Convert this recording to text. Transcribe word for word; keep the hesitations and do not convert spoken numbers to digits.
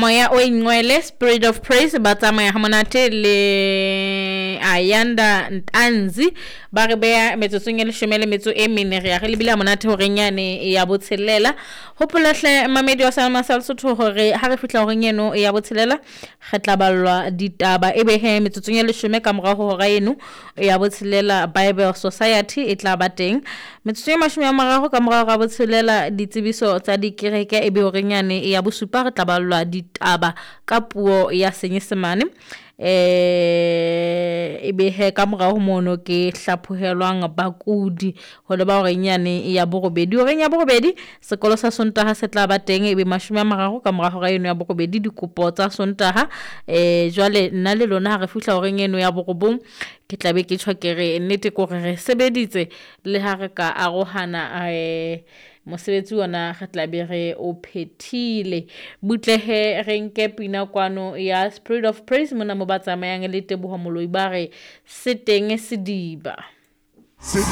moya o ingwele Spirit of Praise ba tsamaya ha monate le Ayanda Ntanzi ba re beya metsotsong e leshome metso e mene re ya re lebile ha monate hore nyane ya botshelela hopolahle mamedi wa Salma Salsotho hore ha re fihla hore nyeno ya botshelela re tla ballwa ditaba ebe he metsotsong e leshome ka morao hora eno ya botshelela Bible Society e tla ba teng metsotsong e mashome a mararo ka morao ga botshelela ditsebiso tsa dikereke ebe hore nyane ya bosupa re tla ballwa ditaba ka puo ya Senyesemane eh ebe he ka morao mono ke hlaphohelwang bakudi ho le ba hore nyane ya borobedi hore nya borobedi sekolo sa Sontaha se tla ba teng ebe mashome a mararo ka morao ga eno ya borobedi dikopo tsa Sontaha eh jwale nna le lona ha re fihla hore eno ya borobong ke tla be ke tshwakere nnete ko re sebeditse le ha re ka arohana eh mosebetsi ona re tla be re o phethile butlehe re nke pina kwano ya Spirit of Praise mona mo ba tsamayang le Teboho Moloi ba re se teng sediba.